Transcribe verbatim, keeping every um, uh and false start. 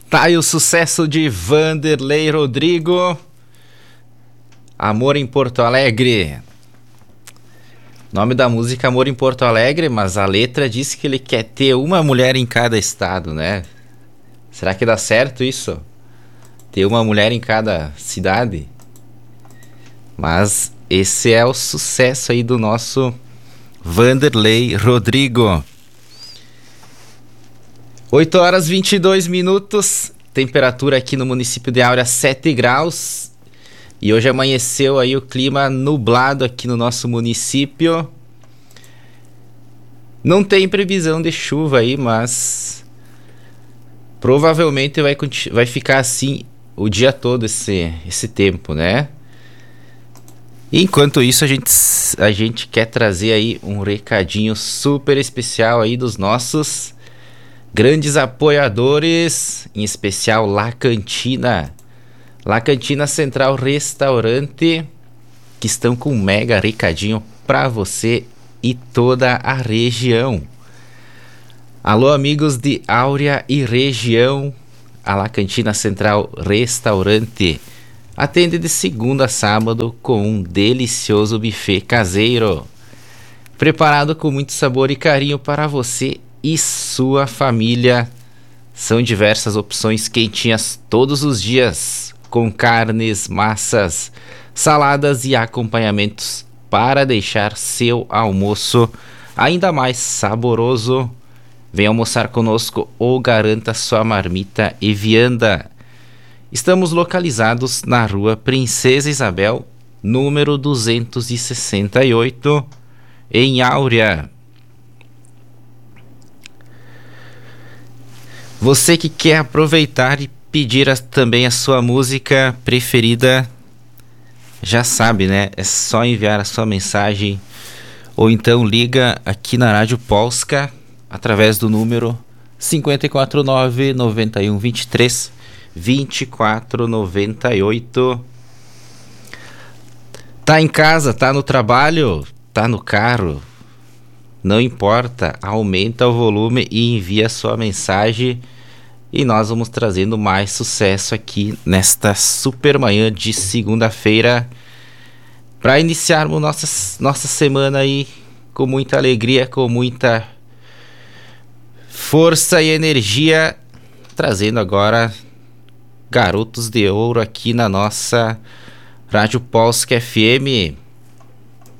Tá aí o sucesso de Vanderlei Rodrigo, Amor em Porto Alegre. Nome da música Amor em Porto Alegre, mas a letra diz que ele quer ter uma mulher em cada estado, né? Será que dá certo isso? Ter uma mulher em cada cidade? Mas esse é o sucesso aí do nosso Vanderlei Rodrigo. oito horas e vinte e dois minutos, temperatura aqui no município de Áurea sete graus. E hoje amanheceu aí o clima nublado aqui no nosso município. Não tem previsão de chuva aí, mas provavelmente vai, vai ficar assim o dia todo esse, esse tempo, né? Enquanto isso, a gente, a gente quer trazer aí um recadinho super especial aí dos nossos grandes apoiadores, em especial La Cantina. La Cantina Central Restaurante, que estão com um mega recadinho para você e toda a região. Alô, amigos de Áurea e região, a La Cantina Central Restaurante atende de segunda a sábado com um delicioso buffet caseiro, preparado com muito sabor e carinho para você e sua família. São diversas opções quentinhas todos os dias, com carnes, massas, saladas e acompanhamentos para deixar seu almoço ainda mais saboroso. Venha almoçar conosco ou garanta sua marmita e vianda. Estamos localizados na rua Princesa Isabel, número duzentos e sessenta e oito, em Áurea. Você que quer aproveitar e pedir a, também a sua música preferida, já sabe, né? É só enviar a sua mensagem ou então liga aqui na Rádio Polska através do número cinco quatro nove, nove um dois três, vinte e quatro noventa e oito. Tá em casa, tá no trabalho, tá no carro, não importa, aumenta o volume e envia sua mensagem e nós vamos trazendo mais sucesso aqui nesta super manhã de segunda-feira para iniciarmos nossa, nossa semana aí com muita alegria, com muita força e energia, trazendo agora Garotos de Ouro aqui na nossa Rádio Polska F M.